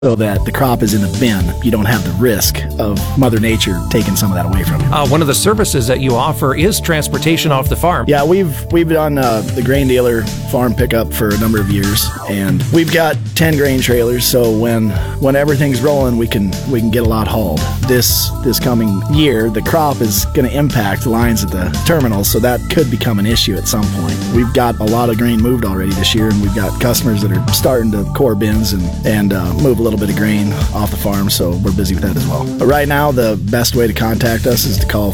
so that the crop is in the bin. You don't have the risk of Mother Nature taking some of that away from you. One of the services that you offer is transportation off the farm. Yeah, we've been on the grain dealer farm pickup for a number of years, and we've got 10 grain trailers. So when everything's rolling, we can get a lot hauled. This coming year, the crop is going to impact lines at the terminals, so that could become an issue at some point. We've got a lot of grain moved already this year, and we've got customers that are starting to core bins and move a little bit of grain off the farm, so we're busy with that as well. But right now, the best way to contact us is to call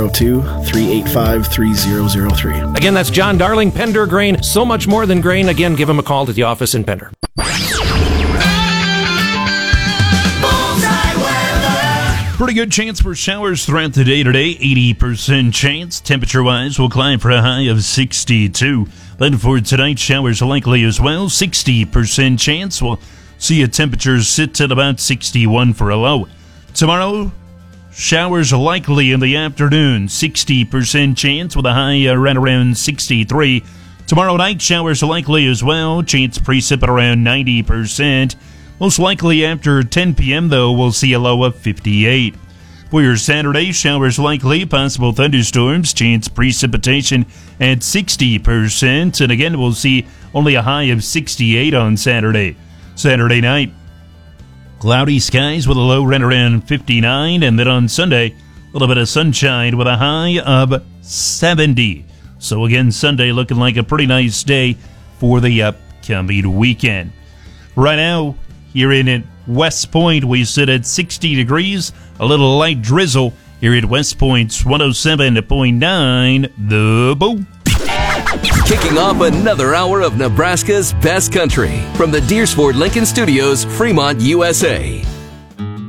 402-385-3003. Again, that's John Darling, Pender Grain. So much more than grain. Again, give him a call to the office in Pender. Pretty good chance for showers throughout the day today. 80% chance. Temperature-wise, will climb for a high of 62. Then for tonight, showers likely as well. 60% chance. We'll see a temperature sit at about 61 for a low. Tomorrow, showers likely in the afternoon. 60% chance with a high right around 63. Tomorrow night, showers likely as well. Chance precip at around 90%. Most likely after 10 p.m., though, we'll see a low of 58. For your Saturday, showers likely, possible thunderstorms, chance precipitation at 60%. And again, we'll see only a high of 68 on Saturday. Saturday night, cloudy skies with a low right around 59. And then on Sunday, a little bit of sunshine with a high of 70. So again, Sunday looking like a pretty nice day for the upcoming weekend. Right now, here in West Point, we sit at 60 degrees, a little light drizzle. Here at West Point's 107.9, The Boom. Kicking off another hour of Nebraska's best country from the Deersford Lincoln Studios, Fremont, USA.